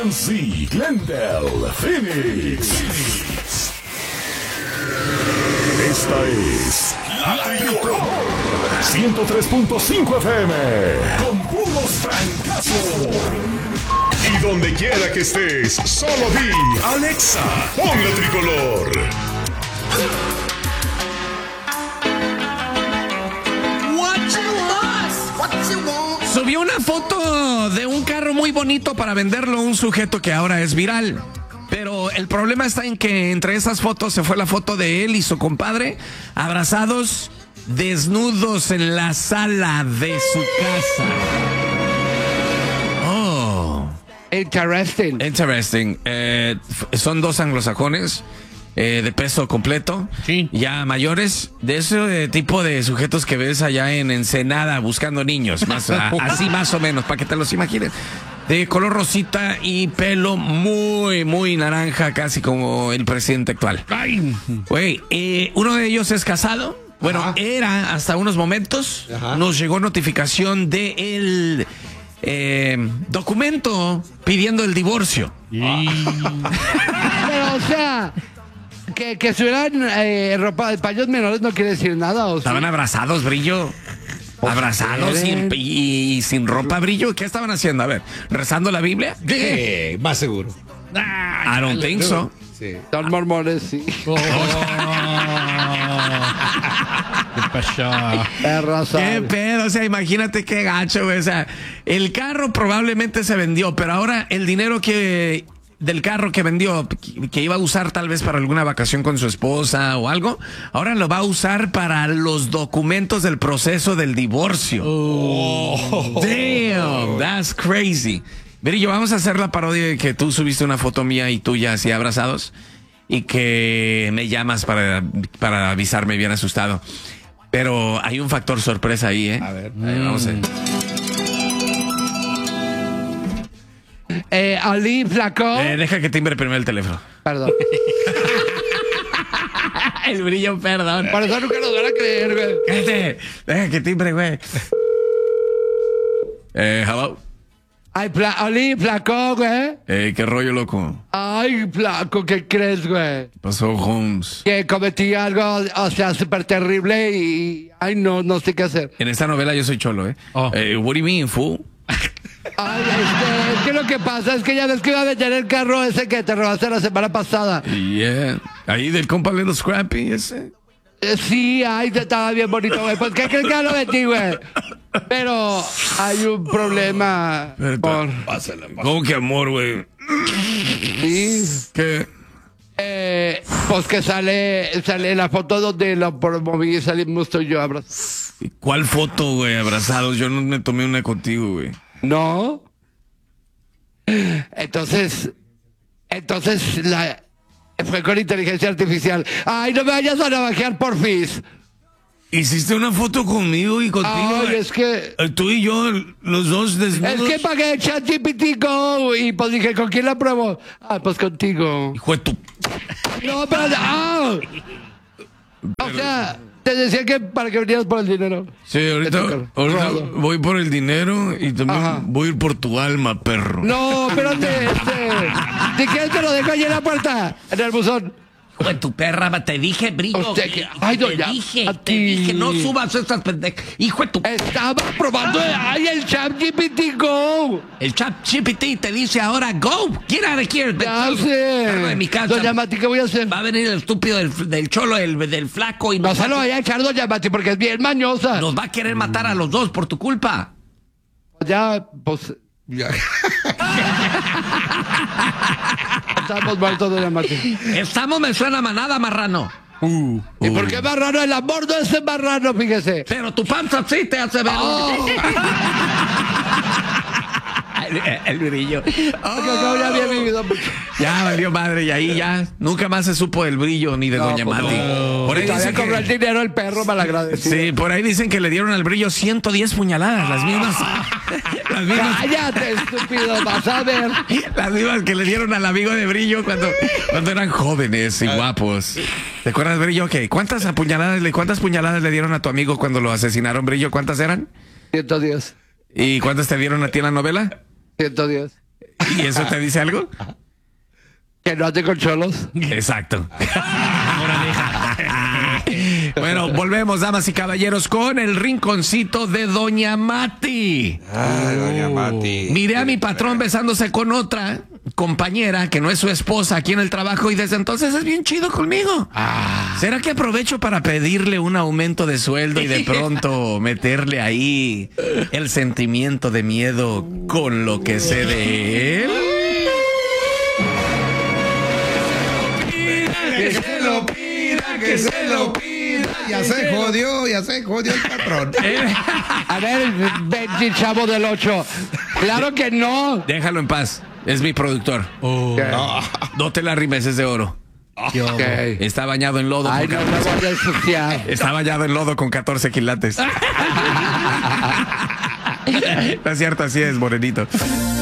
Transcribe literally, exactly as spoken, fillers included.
Nancy, Glendale, Phoenix. Esta es La Tricolor ciento tres punto cinco F M con puros francazos. Y donde quiera que estés, solo di Alexa, pon La Tricolor. Subió una foto de un carro muy bonito para venderlo a un sujeto que ahora es viral. Pero el problema está en que entre esas fotos se fue la foto de él y su compadre abrazados, desnudos en la sala de su casa. Oh. Interesting. Interesting. Eh, son dos anglosajones. Eh, de peso completo, sí. Ya mayores, de ese tipo de sujetos que ves allá en Ensenada buscando niños, más a, así más o menos, para que te los imagines, de color rosita y pelo muy, muy naranja, casi como el presidente actual. Ay. Güey, eh, uno de ellos es casado, bueno, Ajá. era hasta unos momentos, Ajá. nos llegó notificación de el eh, documento pidiendo el divorcio. Y... Pero, o sea... Que, que estuvieran eh, ropa de paños menores no quiere decir nada. ¿O estaban sí? abrazados, Brillo. Abrazados y, y, y sin ropa, Brillo. ¿Qué estaban haciendo? A ver, ¿rezando la Biblia? Sí, más seguro. I don't think so. Sí. Son mormones, sí. Oh. ¿Qué pasó? ¿Qué pedo? O sea, imagínate qué gacho, güey. O sea, el carro probablemente se vendió, pero ahora el dinero que... del carro que vendió, que iba a usar tal vez para alguna vacación con su esposa o algo, ahora lo va a usar para los documentos del proceso del divorcio. Oh. Damn, that's crazy. Brillo, vamos a hacer la parodia de que tú subiste una foto mía y tuya así abrazados y que me llamas para, para avisarme bien asustado. Pero hay un factor sorpresa ahí, ¿eh? A ver. Ahí vamos a ver. Eh, Ali, flaco. Eh, deja que timbre primero el teléfono. Perdón. El Brillo, perdón. Por eso nunca nos van a creer, güey. Cállate. Deja que timbre, güey. Eh, hello. Ay, fla Ali, flaco, güey. Eh, qué rollo, loco. Ay, flaco, ¿qué crees, güey? ¿Qué pasó, Holmes? Que cometí algo, o sea, súper terrible y... Ay, no, no sé qué hacer. En esta novela yo soy cholo, ¿eh? Oh. Eh, what do you mean, fool? Ay, este, es que lo que pasa es que ya ves que iba a vender el carro ese que te robaste la semana pasada. Yeah. Ahí del compa Little Scrappy, ese. Eh, sí, ay, estaba bien bonito, güey. Pues, ¿qué crees que ya lo vendí, güey? Pero hay un problema. Por... Pásala, pásala. ¿Cómo que amor, güey? Sí. ¿Qué? Eh, pues que sale, sale la foto donde lo promoví y salimos tú y yo abrazados. ¿Cuál foto, güey? Abrazados. Yo no me tomé una contigo, güey. No. Entonces, entonces la fue con inteligencia artificial. Ay, no me vayas a navajear, porfis. ¿Hiciste una foto conmigo y contigo? Ay, es que... Tú y yo, los dos desnudos. Es que pagué ChatGPT Go y pues dije, ¿con quién la pruebo? Ah, pues contigo. Hijo de tu... No, pero... ¡Ah! O sea, te decía que para que vinieras por el dinero. Sí, ahorita, ahorita voy por el dinero y también Ajá. voy a ir por tu alma, perro. No, espérate, este... Si quieres te lo dejo ahí en la puerta, en el buzón. Hijo de tu perra, te dije, Brillo. Usted que- ay, no, te ya, dije, a te ti. dije, no subas estas pendejas. Hijo de tu... Estaba probando... ¡Ay, el ChatGPT Go! El chat G P T te dice ahora, go, get out of here. Ya Salgo sé. de mi casa. Doña Mati, ¿qué voy a hacer? Va a venir el estúpido del, del cholo, el, del flaco y No nos, se lo va, vaya a echar Doña Mati porque es bien mañosa. nos va a querer matar a los dos por tu culpa. Ya, pues... Ya. Estamos muertos, Doña Mati. Estamos, me suena manada, marrano. Uh. ¿Y por qué marrano? El amor no es marrano, fíjese. Pero tu panza sí te hace ver. Oh. el, el Brillo. Porque acabo ya había vivido mucho. Ya valió madre, y ahí ya nunca más se supo del Brillo ni de No, Doña pues Mati. no. Por ahí Todavía dicen cobró el que, dinero el perro malagradecido. sí, por ahí dicen que le dieron al Brillo ciento diez puñaladas, las mismas. Las mismas, Cállate, estúpido, vas a ver. las mismas que le dieron al amigo de Brillo cuando, cuando eran jóvenes y guapos. ¿Te acuerdas, Brillo? ¿Qué? ¿Cuántas apuñaladas, le- cuántas puñaladas le dieron a tu amigo cuando lo asesinaron, Brillo? ¿Cuántas eran? ciento diez. ¿Y cuántas te dieron a ti en la novela? ciento diez. ¿Y eso te dice algo? Que no ande con cholos. Exacto. Bueno, volvemos, damas y caballeros, con el rinconcito de Doña Mati. Ay, Doña Mati. Miré a mi patrón besándose con otra compañera que no es su esposa aquí en el trabajo y desde entonces es bien chido conmigo. Ah. ¿Será que aprovecho para pedirle un aumento de sueldo y de pronto meterle ahí el sentimiento de miedo con lo que sé de él? Que se lo pida, que se lo pida. Ya se jodió, ya se jodió el patrón. A ver, Benji, chavo del ocho. Claro que no. Déjalo en paz. Es mi productor. Okay. No te la rimes, es de oro. Okay. Está bañado en lodo. Ay, con no me voy a ensuciar. Está bañado en lodo con catorce quilates. No es cierto, así es, morenito.